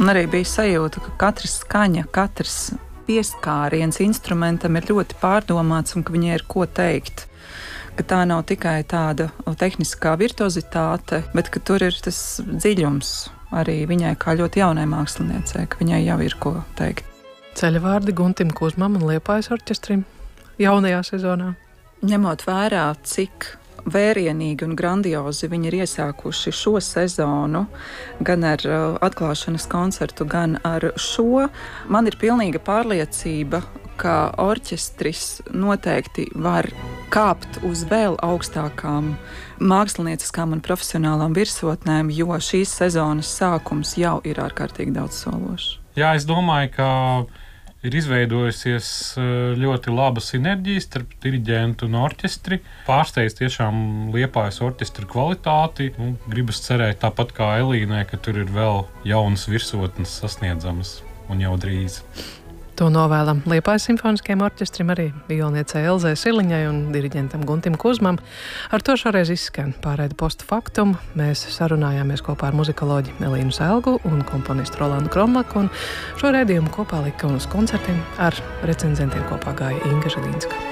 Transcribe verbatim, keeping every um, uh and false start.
Un arī bija sajūta, ka katra skaņa, katrs pieskāriens instrumentam ir ļoti pārdomāts un ka viņai ir ko teikt. Ka tā nav tikai tāda tehniskā virtuozitāte, bet ka tur ir tas dziļums arī viņai kā ļoti jaunai māksliniecei, ka viņai jau ir ko teikt. Ceļavārdi Guntim Kuzmam un Liepājas orķestrim jaunajā sezonā. Ņemot vērā, cik vērienīgi un grandiozi viņi ir iesākuši šo sezonu, gan ar uh, atklāšanas koncertu, gan ar šo, man ir pilnīga pārliecība, ka orķestris noteikti var kāpt uz vēl augstākām mākslinieciskām un profesionālām virsotnēm, jo šīs sezonas sākums jau ir ārkārtīgi daudz sološs. Jā, es domāju, ka ir izveidojusies ļoti laba sinerģija starp diriģentu un orķestri. Pārsteidz tiešām Liepājas orķestra kvalitāti. Nu, gribas cerēt tāpat kā Elīnai, ka tur ir vēl jaunas virsotnes sasniedzamas un jau drīz. To novēlam Liepājas simfoniskajam orķestrim, arī violniecei Elzai Siliņai un diriģentam Guntim Kuzmam. Ar to šoreiz izskan pārraide Post Faktum. Mēs sarunājāmies kopā ar muzikoloģi Elīnu Selgu un komponistu Rolandu Kromlaku, un šo raidījumu kopā lika un uz koncertiem ar recenzentiem kopā gāja Inga Žilīnska.